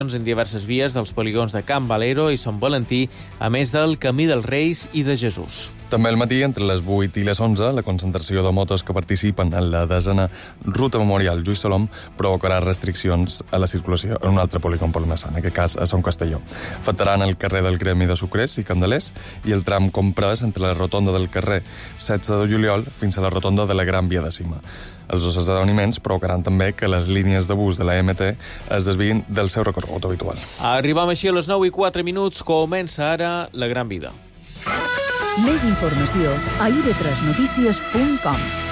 en diverses vies dels polígons de Can Valero i Sant Valentí, a més del Camí dels Reis i de Jesús. També al matí, entre les 8 i les 11, la concentració de motos que participen en la 10a Ruta Memorial Lluís Salom provocarà restriccions a la circulació en un altre polígon polonès, en aquest cas a Son Castelló. Afectaran el carrer del Gremi de Sucrers i Candelers i el tram comprès entre la rotonda del carrer 16 de juliol fins a la rotonda de la Gran Via de Cima. Els esdeveniments provocaran també que les línies de bus de la MT es desviïn del seu recorregut habitual. Arribam així a les 9:04. Comença ara La Gran Vida. Més informació a ib3notícies.com.